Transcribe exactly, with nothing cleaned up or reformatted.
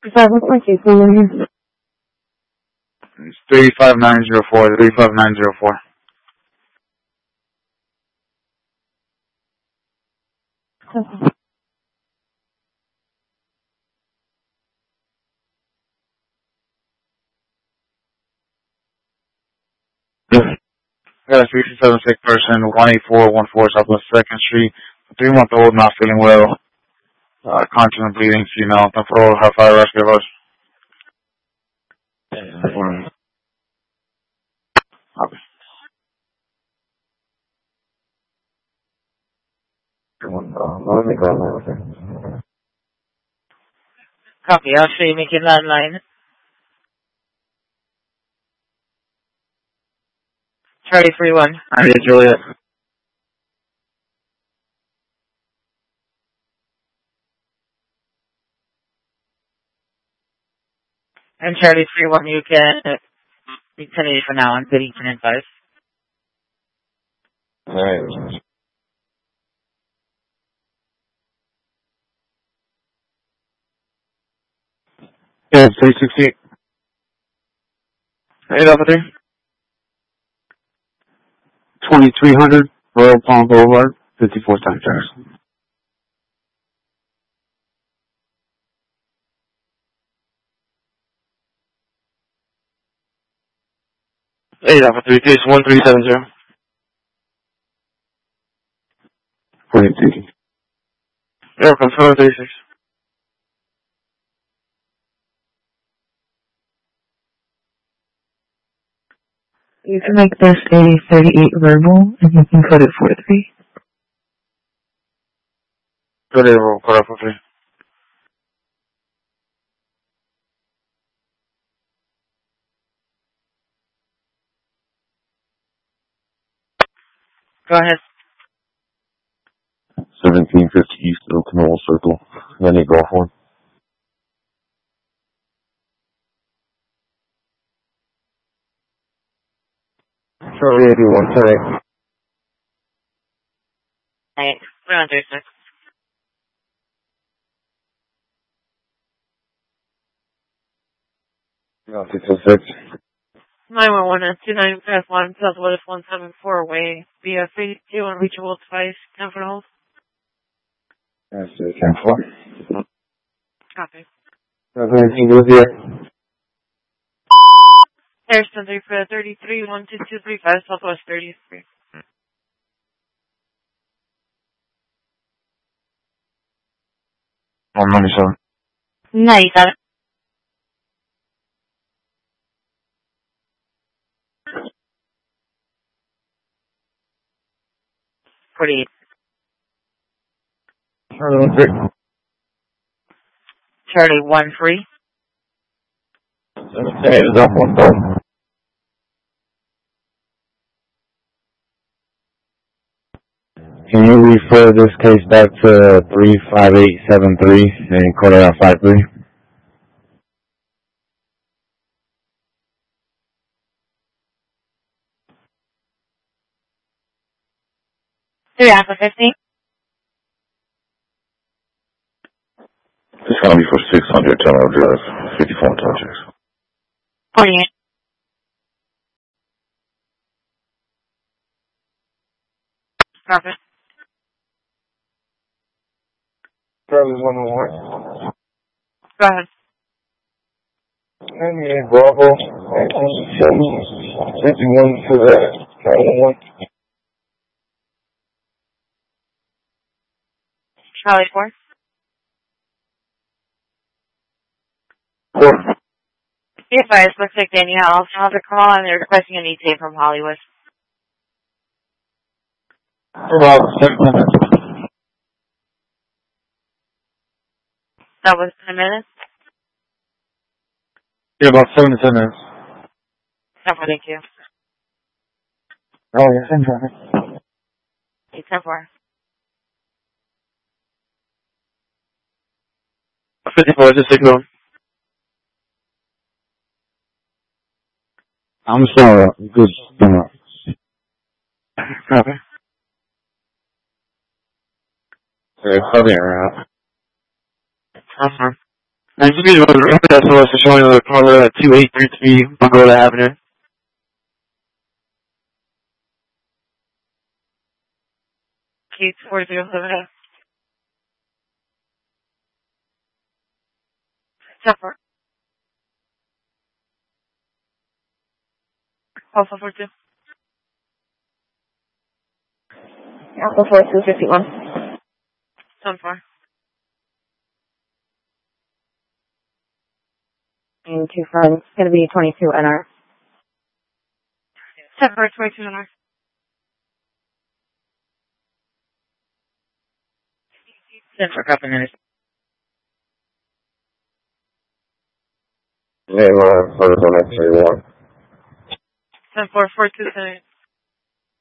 That looks like it's over here. It's three five nine zero four, three five nine zero four. Okay. I got a three seven six person, one eight four one four Southwest second Street. Three month old, not feeling well. Uh, conscious and bleeding, female. Temporal, have fire rescue us. Okay. Let me grab my okay. Copy. I'll show you making that line. Charlie three one. I need Juliet. And Charlie three one, you can be tentative for now. I'm getting ten and five. Alright. Yeah, three sixty-eight. Eight Alpha three. twenty-three hundred Royal Palm Boulevard, fifty-four Times Terrace. Eight Alpha three, case one three seven zero. forty-two. Air confirm thirty-six. You can make this a thirty-eight verbal, and you can put it four three. Good day, roll, call for three. Go ahead. seventeen fifty East Oak Knoll Circle. Then you go for it. Charlie eighty-one, sorry. Alright. We're on thirty-six. No, six oh six. nine one one and two nine five one Southwest one seven four way. B F eighty-two unreachable device. ten for hold. That's it, ten four. Copy. Does anything to do with here? Harrison three for thirty-three one two two three five Southwest thirty-three. one ninety-seven. ninety-seven. forty-eight. Charlie one three. Charlie one three. Okay, it's up one four. Can you refer this case back to three five eight seven three and code it out five three? three Alpha fifteen. It's gonna be for six hundred Terminal Drive, fifty-four subjects. forty-eight. Copy. Charlie one more. Go ahead. And yeah, Bravo. fifty-one to that. Charlie one. Charlie four. Four. Be advised, looks like Danielle also has a call and they're requesting an E T A from Hollywood. For about ten minutes. That was ten minutes? Yeah, about seven to ten minutes. ten four, thank you. Oh, yeah, same traffic. Okay, ten four. fifty-four, just take it on. I'm sorry, good. Copy. Okay, copy around. Uh-huh. I just need to know the S O S is showing the caller at two eight three three Mongolia Avenue. Case four zero seven F. ten four. Alpha four two. Alpha four two fifty one. ten four. And two friends. It's gonna be twenty two N R. ten four twenty two N R. ten four, copy minutes. Name on first on X one. ten four four two seven eight.